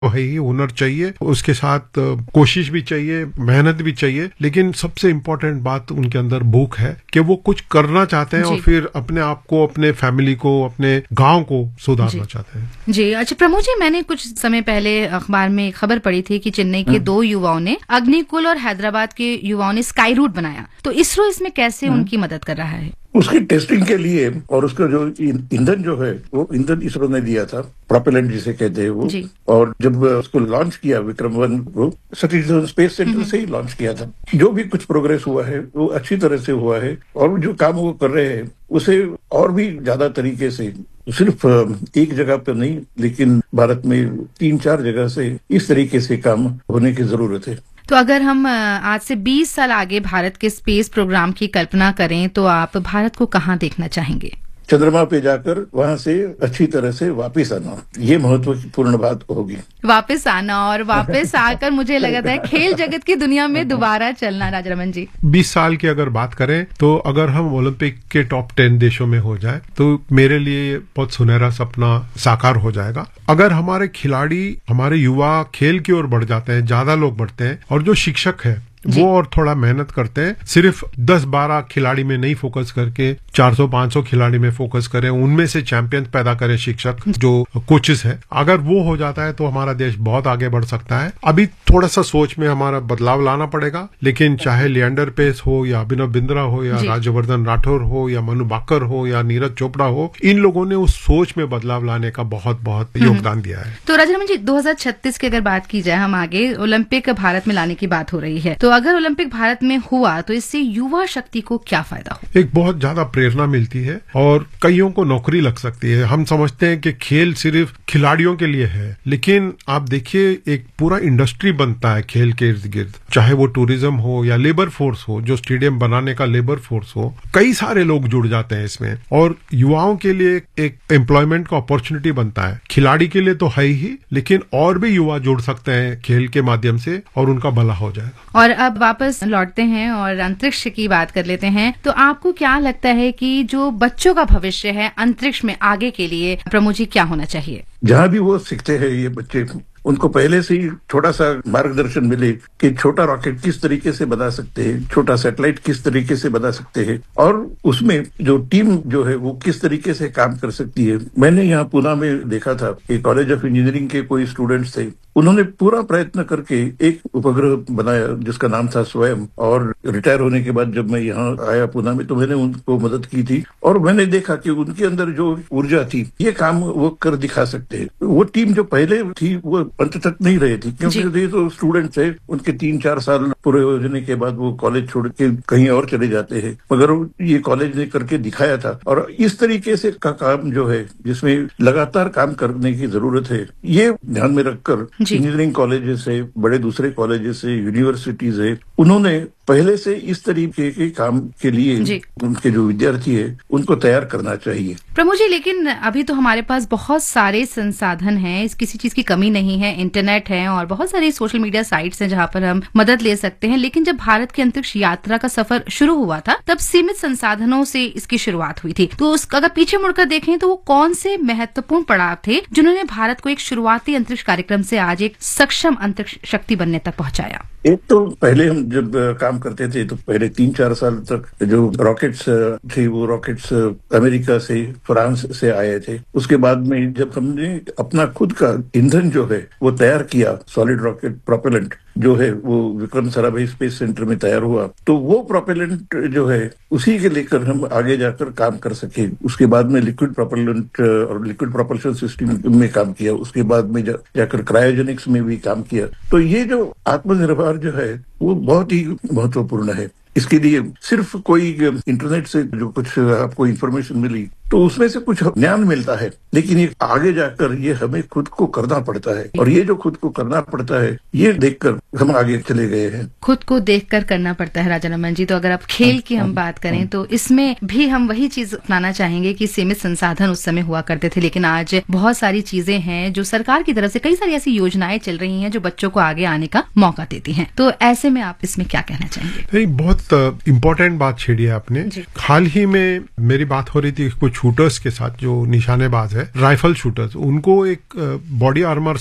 है ही, हुनर चाहिए, उसके साथ कोशिश भी चाहिए, मेहनत भी चाहिए, लेकिन सबसे इम्पोर्टेंट बात उनके अंदर भूख है कि वो कुछ करना चाहते हैं और फिर अपने आप को, अपने फैमिली को, अपने गांव को सुधारना चाहते हैं। जी अच्छा प्रमोद जी, मैंने कुछ समय पहले अखबार में एक खबर पढ़ी थी कि चेन्नई के 2 युवाओं ने अग्निकुल और हैदराबाद के युवाओं ने स्काई रूट बनाया, तो इसरो इसमें कैसे उनकी मदद कर रहा है? उसकी टेस्टिंग के लिए और उसका जो ईंधन जो है वो ईंधन इसरो ने दिया था, प्रोपेलेंट जिसे कहते हैं वो, और जब उसको लॉन्च किया विक्रम-1 को सतीश धवन स्पेस सेंटर से ही लॉन्च किया था। जो भी कुछ प्रोग्रेस हुआ है वो अच्छी तरह से हुआ है, और जो काम वो कर रहे हैं उसे और भी ज्यादा तरीके से, सिर्फ एक जगह पर नहीं लेकिन भारत में 3-4 जगह से इस तरीके से काम होने की जरूरत है। तो अगर हम आज से 20 साल आगे भारत के स्पेस प्रोग्राम की कल्पना करें तो आप भारत को कहाँ देखना चाहेंगे? चंद्रमा पे जाकर वहां से अच्छी तरह से वापस आना, ये महत्वपूर्ण बात होगी। वापस आना और वापस आकर मुझे लगता है खेल जगत की दुनिया में दोबारा चलना। राजारमन जी, 20 साल की अगर बात करें तो अगर हम ओलंपिक के टॉप 10 देशों में हो जाए तो मेरे लिए बहुत सुनहरा सपना साकार हो जाएगा। अगर हमारे खिलाड़ी, हमारे युवा खेल की ओर बढ़ जाते हैं, ज्यादा लोग बढ़ते हैं, और जो शिक्षक है वो और थोड़ा मेहनत करते हैं, सिर्फ 10-12 खिलाड़ी में नहीं फोकस करके 400-500 खिलाड़ी में फोकस करें, उनमें से चैंपियन पैदा करें शिक्षक, जो कोचेस है, अगर वो हो जाता है तो हमारा देश बहुत आगे बढ़ सकता है। अभी थोड़ा सा सोच में हमारा बदलाव लाना पड़ेगा, लेकिन चाहे लिएंडर पेस हो या अभिनव बिंद्रा हो या राज्यवर्धन राठौर हो या मनु बाकर हो या नीरज चोपड़ा हो, इन लोगों ने उस सोच में बदलाव लाने का बहुत बहुत योगदान दिया है। तो राजारमन जी, 2036 की अगर बात की जाए, हम आगे ओलंपिक भारत में लाने की बात हो रही है, तो अगर ओलंपिक भारत में हुआ तो इससे युवा शक्ति को क्या फायदा हो? एक बहुत ज्यादा प्रेरणा मिलती है और कईयों को नौकरी लग सकती है। हम समझते हैं कि खेल सिर्फ खिलाड़ियों के लिए है, लेकिन आप देखिए एक पूरा इंडस्ट्री बनता है खेल के इर्द गिर्द, चाहे वो टूरिज्म हो या लेबर फोर्स हो, जो स्टेडियम बनाने का लेबर फोर्स हो, कई सारे लोग जुड़ जाते हैं इसमें, और युवाओं के लिए एक एम्प्लॉयमेंट का अपॉर्चुनिटी बनता है। खिलाड़ी के लिए तो है ही, लेकिन और भी युवा जुड़ सकते हैं खेल के माध्यम से और उनका भला हो जाएगा। और अब वापस लौटते हैं और अंतरिक्ष की बात कर लेते हैं, तो आपको क्या लगता है कि जो बच्चों का भविष्य है अंतरिक्ष में आगे के लिए, प्रमोद जी, क्या होना चाहिए? जहाँ भी वो सीखते हैं ये बच्चे, उनको पहले से ही थोड़ा सा मार्गदर्शन मिले कि छोटा रॉकेट किस तरीके से बना सकते हैं, छोटा सैटेलाइट किस तरीके से बना सकते हैं, और उसमें जो टीम जो है वो किस तरीके से काम कर सकती है। मैंने यहाँ पुणे में देखा था कि कॉलेज ऑफ इंजीनियरिंग के कोई स्टूडेंट्स थे, उन्होंने पूरा प्रयत्न करके एक उपग्रह बनाया जिसका नाम था स्वयं, और रिटायर होने के बाद जब मैं यहाँ आया पुणे में तो मैंने उनको मदद की थी, और मैंने देखा कि उनके अंदर जो ऊर्जा थी, ये काम वो कर दिखा सकते हैं। वो टीम जो पहले थी वो अंत तक नहीं रही थी, क्योंकि ये तो स्टूडेंट थे, उनके 3-4 साल पूरे होने के बाद वो कॉलेज छोड़ के कहीं और चले जाते हैं, मगर ये कॉलेज ने करके दिखाया था। और इस तरीके से का काम जो है जिसमें लगातार काम करने की जरूरत है, ये ध्यान में रखकर इंजीनियरिंग कॉलेजेस है, बड़े दूसरे कॉलेजेस है, यूनिवर्सिटीज है, उन्होंने पहले से इस तरीके के काम के लिए उनके जो विद्यार्थी है उनको तैयार करना चाहिए। प्रमोद जी, लेकिन अभी तो हमारे पास बहुत सारे संसाधन हैं, किसी चीज की कमी नहीं है, इंटरनेट है और बहुत सारी सोशल मीडिया साइट्स हैं जहां पर हम मदद ले सकते हैं, लेकिन जब भारत की अंतरिक्ष यात्रा का सफर शुरू हुआ था तब सीमित संसाधनों से इसकी शुरुआत हुई थी। तो अगर पीछे मुड़कर देखें तो वो कौन से महत्वपूर्ण पड़ाव थे जिन्होंने भारत को एक शुरुआती अंतरिक्ष कार्यक्रम से आज एक सक्षम अंतरिक्ष शक्ति बनने तक पहुंचाया? एक तो पहले हम जब काम करते थे तो पहले 3-4 साल तक जो रॉकेट्स थे वो रॉकेट्स अमेरिका से, फ्रांस से आए थे। उसके बाद में जब हमने अपना खुद का ईंधन जो है वो तैयार किया, सॉलिड रॉकेट प्रोपेलेंट जो है वो विक्रम साराभाई स्पेस सेंटर में तैयार हुआ, तो वो प्रोपेलेंट जो है उसी के लेकर हम आगे जाकर काम कर सके। उसके बाद में लिक्विड प्रोपेलेंट और लिक्विड प्रोपल्शन सिस्टम में काम किया, उसके बाद में जाकर क्रायोजेनिक्स में भी काम किया। तो ये जो आत्मनिर्भर जो है वो बहुत ही महत्वपूर्ण है। इसके लिए सिर्फ कोई इंटरनेट से जो कुछ आपको इन्फॉर्मेशन मिली तो उसमें से कुछ ज्ञान मिलता है, लेकिन ये आगे जाकर ये हमें खुद को करना पड़ता है, और ये जो खुद को करना पड़ता है ये देखकर हम आगे चले गए हैं। खुद को देखकर करना पड़ता है राजारमन जी। तो अगर आप खेल की हम बात करें तो इसमें भी हम वही चीज अपनाना चाहेंगे कि सीमित संसाधन उस समय हुआ करते थे, लेकिन आज बहुत सारी चीजें हैं जो सरकार की तरफ से कई सारी ऐसी योजनाएं चल रही हैं जो बच्चों को आगे आने का मौका देती हैं। तो ऐसे में आप इसमें क्या कहना चाहेंगे? बहुत इम्पोर्टेंट बात छेड़ी है आपने। हाल ही में मेरी बात हो रही थी कुछ शूटर्स के साथ जो निशानेबाज है, राइफल शूटर्स, उनको एक बॉडी आर्मर सूट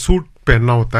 पहनना होता है।